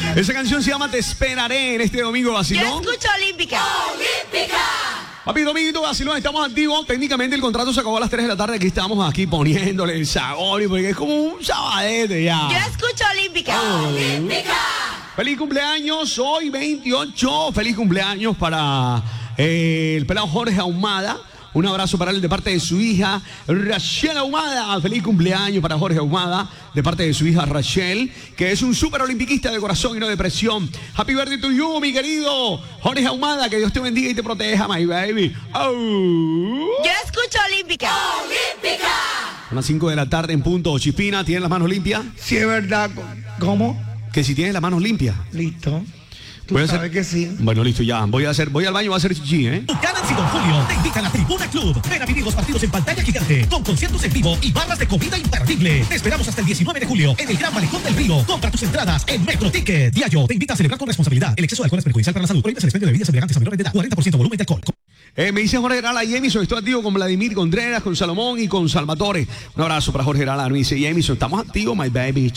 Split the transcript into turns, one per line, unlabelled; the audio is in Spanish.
Esa canción se llama Te Esperaré en este domingo vacilón.
Yo escucho Olímpica. ¡Olímpica!
Papi, domingo vacilón, estamos activos. Técnicamente el contrato se acabó a las 3 de la tarde. Aquí estamos aquí poniéndole el sabor, porque es como un sabadete ya.
Yo escucho Olímpica. ¡Olímpica!
Feliz cumpleaños, hoy 28. Feliz cumpleaños para el pelado Jorge Ahumada. Un abrazo para él de parte de su hija Rachel Ahumada. Feliz cumpleaños para Jorge Ahumada de parte de su hija Rachel, que es un súper olimpiquista de corazón y no de presión. Happy birthday to you, mi querido Jorge Ahumada. Que Dios te bendiga y te proteja, my baby. Oh.
Yo escucho Olímpica. ¡Olímpica!
Son las 5 de la tarde en punto. Chispina, ¿tienes las manos limpias?
Sí, es verdad. ¿Cómo?
Que si tienes las manos limpias.
Listo. Tú
Voy a
sabes
hacer...
que sí.
Bueno, listo, ya. Voy al baño, voy a hacer chichi, ¿eh?
Ganancia Don Julio te invita a la Tribuna Club. Ven a vivir los partidos en pantalla gigante, con conciertos en vivo y barras de comida imperdible. Te esperamos hasta el 19 de julio en el Gran Malecón del Río. Compra tus entradas en Metro Ticket. Diallo te invita a celebrar con responsabilidad. El exceso de alcohol es perjudicial para la salud. Prohíbe el expendio de bebidas embriagantes a menores de edad. 40% volumen de alcohol.
Me dice Jorge Herala y Emison, estoy activo con Vladimir Contreras, con Salomón y con Salvatore. Un abrazo para Jorge Herala. Me dice, y Emison, estamos activos, my baby.